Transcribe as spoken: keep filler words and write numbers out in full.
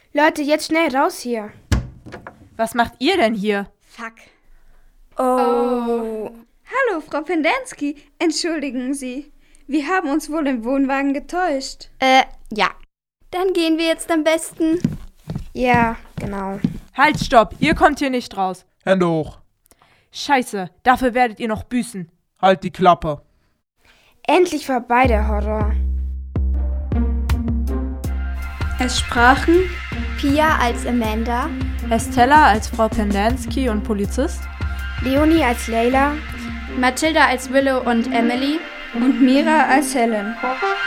Leute, jetzt schnell raus hier. Was macht ihr denn hier? Fuck. Oh. oh. Hallo, Frau Pendanski. Entschuldigen Sie. Wir haben uns wohl im Wohnwagen getäuscht. Äh, ja. Dann gehen wir jetzt am besten. Ja, genau. Halt, stopp. Ihr kommt hier nicht raus. Hände hoch. Scheiße, dafür werdet ihr noch büßen. Halt die Klappe. Endlich vorbei, der Horror. Es sprachen Pia als Amanda, Estella als Frau Pendanski und Polizist, Leonie als Leila, Mathilda als Willow und Emily und Mira als Helen.